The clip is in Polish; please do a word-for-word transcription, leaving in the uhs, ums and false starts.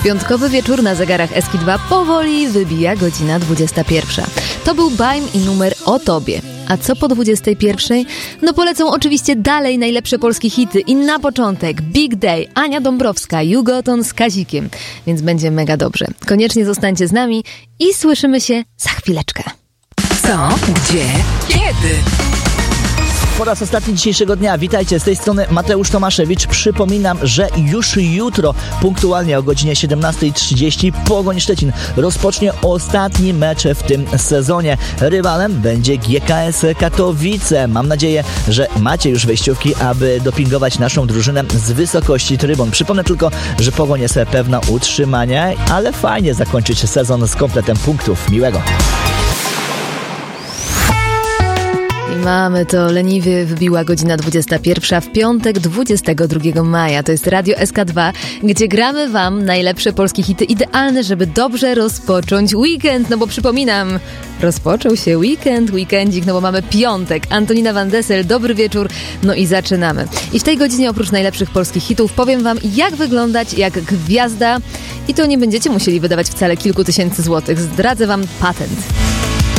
Piątkowy wieczór na zegarach Eski dwa powoli wybija godzina dwudziesta pierwsza. To był Bajm i numer O Tobie. A co po dwudziestej pierwszej? No polecą oczywiście dalej najlepsze polskie hity i na początek Big Day, Ania Dąbrowska, Jugoton z Kazikiem. Więc będzie mega dobrze. Koniecznie zostańcie z nami i słyszymy się za chwileczkę. Co? Gdzie? Kiedy? Po raz ostatni dzisiejszego dnia. Witajcie, z tej strony Mateusz Tomaszewicz. Przypominam, że już jutro punktualnie o godzinie siedemnasta trzydzieści Pogoń Szczecin rozpocznie ostatni mecz w tym sezonie. Rywalem będzie G K S Katowice. Mam nadzieję, że macie już wejściówki, aby dopingować naszą drużynę z wysokości trybun. Przypomnę tylko, że Pogoń jest pewna utrzymania, ale fajnie zakończyć sezon z kompletem punktów. Miłego. Mamy to, leniwie wybiła godzina dwudziesta pierwsza w piątek dwudziestego drugiego maja. To jest Radio S K dwa, gdzie gramy wam najlepsze polskie hity, idealne, żeby dobrze rozpocząć weekend. No bo przypominam, rozpoczął się weekend, weekendzik, no bo mamy piątek. Antonina Van Dessel, dobry wieczór, no i zaczynamy. I w tej godzinie oprócz najlepszych polskich hitów powiem wam, jak wyglądać jak gwiazda i to nie będziecie musieli wydawać wcale kilku tysięcy złotych. Zdradzę wam patent.